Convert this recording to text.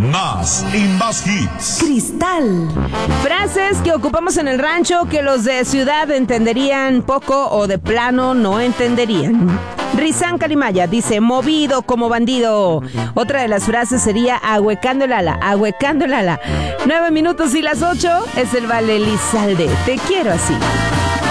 Más y más hits. Cristal. Frases que ocupamos en el rancho que los de ciudad entenderían poco o de plano no entenderían. Rizán Calimaya dice, movido como bandido. Otra de las frases sería ahuecando el ala, ahuecando el ala. 9 minutos y las 8 es el Vale Elizalde. Te quiero así.